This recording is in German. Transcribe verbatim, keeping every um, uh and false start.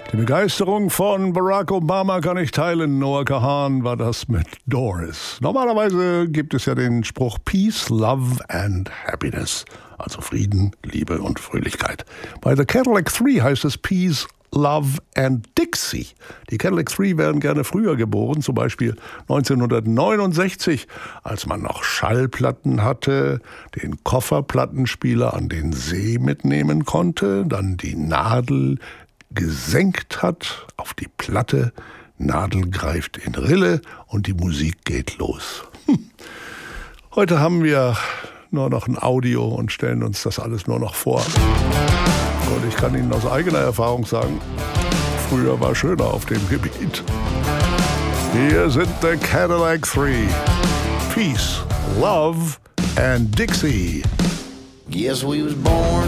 Die Begeisterung von Barack Obama kann ich teilen. Noah Kahan war das mit Doris. Normalerweise gibt es ja den Spruch Peace, Love and Happiness. Also Frieden, Liebe und Fröhlichkeit. Bei The Cadillac Three heißt es Peace, Love and Dixie. Die Cadillac Three wären gerne früher geboren, zum Beispiel neunzehnhundertneunundsechzig, als man noch Schallplatten hatte, den Kofferplattenspieler an den See mitnehmen konnte, dann die Nadel gesenkt hat auf die Platte, Nadel greift in Rille und die Musik geht los. Hm. Heute haben wir nur noch ein Audio und stellen uns das alles nur noch vor. Und ich kann Ihnen aus eigener Erfahrung sagen, früher war schöner auf dem Gebiet. Hier sind The Cadillac Three. Peace, Love and Dixie. Guess we was born